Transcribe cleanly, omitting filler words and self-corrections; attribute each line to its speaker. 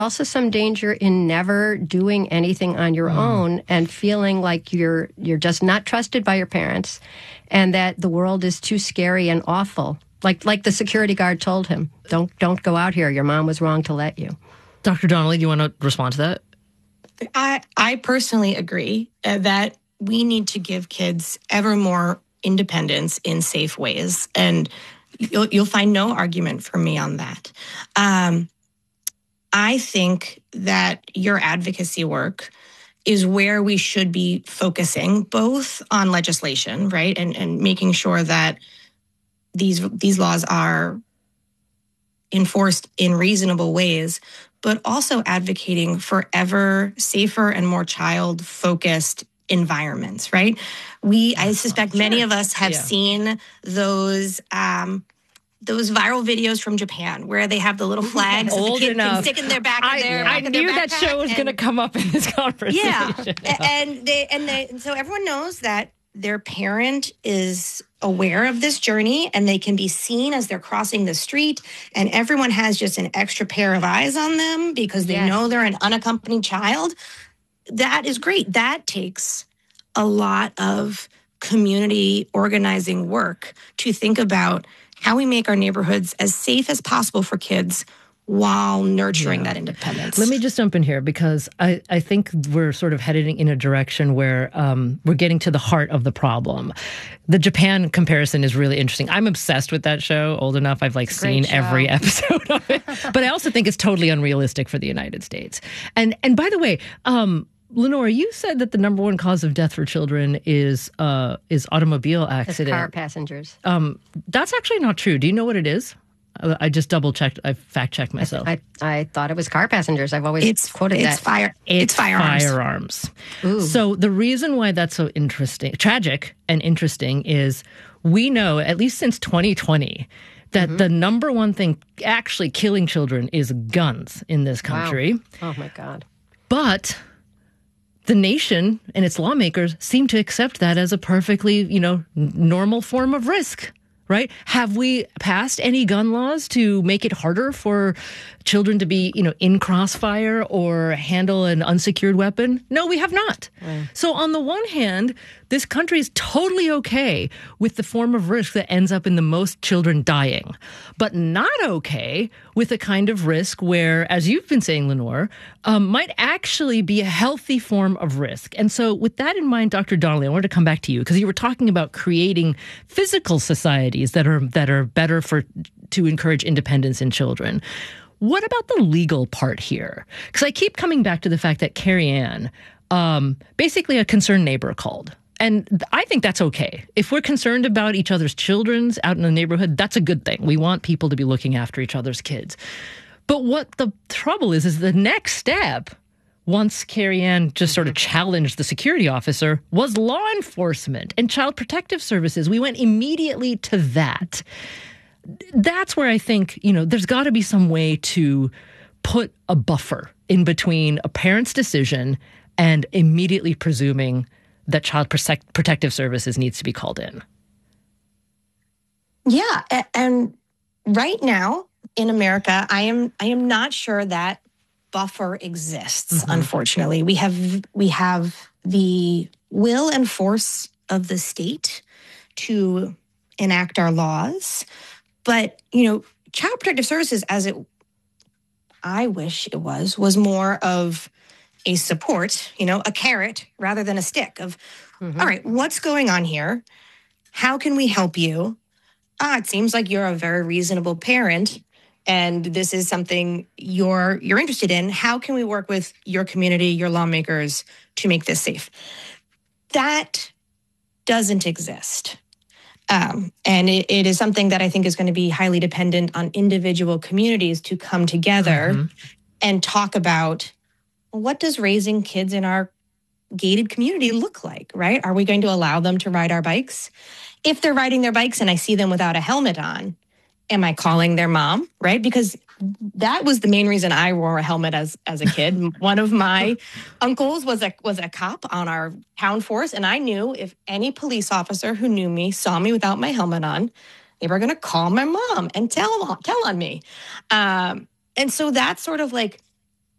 Speaker 1: also some danger in never doing anything on your own and feeling like you're just not trusted by your parents and that the world is too scary and awful. Like the security guard told him, don't go out here. Your mom was wrong to let you.
Speaker 2: Dr. Donnelly, do you want to respond to that?
Speaker 3: I personally agree that we need to give kids ever more independence in safe ways. And you'll find no argument from me on that. I think that your advocacy work is where we should be focusing, both on legislation, right, and making sure that these laws are enforced in reasonable ways, but also advocating for ever safer and more child-focused environments, right? I suspect many of us have seen those viral videos from Japan where they have the little flags that the kid can stick in their back of their
Speaker 2: I knew that show was going to come up in this conversation.
Speaker 3: Yeah, and so everyone knows that their parent is aware of this journey and they can be seen as they're crossing the street, and everyone has just an extra pair of eyes on them because they know they're an unaccompanied child. That is great. That takes a lot of community organizing work to think about how we make our neighborhoods as safe as possible for kids while nurturing that independence.
Speaker 2: Let me just jump in here because I think we're sort of heading in a direction where we're getting to the heart of the problem. The Japan comparison is really interesting. I'm obsessed with that show. Old enough, I've seen every episode of it. But I also think it's totally unrealistic for the United States. And by the way, Lenore, you said that the number one cause of death for children is automobile accidents.
Speaker 1: Car passengers.
Speaker 2: That's actually not true. Do you know what it is? I just double-checked. I fact-checked myself.
Speaker 1: I thought it was car passengers. I've always quoted that.
Speaker 3: It's firearms.
Speaker 1: Ooh.
Speaker 2: So the reason why that's so tragic and interesting is we know, at least since 2020, that the number one thing actually killing children is guns in this country.
Speaker 1: Wow. Oh, my God.
Speaker 2: But the nation and its lawmakers seem to accept that as a perfectly, normal form of risk. Right? Have we passed any gun laws to make it harder for children to be, in crossfire or handle an unsecured weapon? No, we have not. Right. So on the one hand, this country is totally okay with the form of risk that ends up in the most children dying, but not okay with the kind of risk where, as you've been saying, Lenore, might actually be a healthy form of risk. And so with that in mind, Dr. Donnelly, I wanted to come back to you because you were talking about creating physical societies that are better to encourage independence in children. What about the legal part here? Because I keep coming back to the fact that Carrie Ann, basically a concerned neighbor called. And I think that's okay. If we're concerned about each other's children out in the neighborhood, that's a good thing. We want people to be looking after each other's kids. But what the trouble is the next step, once Carrie Ann just sort of challenged the security officer, was law enforcement and child protective services. We went immediately to that. That's where I think, there's got to be some way to put a buffer in between a parent's decision and immediately presuming that child protective services needs to be called in.
Speaker 3: Yeah, and right now in America, I am not sure that buffer exists. Unfortunately, we have the will and force of the state to enact our laws. But, child protective services, I wish it was more of a support, a carrot rather than a stick of, all right, what's going on here? How can we help you? It seems like you're a very reasonable parent and this is something you're interested in. How can we work with your community, your lawmakers to make this safe? That doesn't exist. And it is something that I think is going to be highly dependent on individual communities to come together and talk about what does raising kids in our gated community look like, right? Are we going to allow them to ride our bikes? If they're riding their bikes and I see them without a helmet on, am I calling their mom, right? Because that was the main reason I wore a helmet as a kid. One of my uncles was a cop on our town force, and I knew if any police officer who knew me saw me without my helmet on, they were going to call my mom and tell on me. And so that's sort of like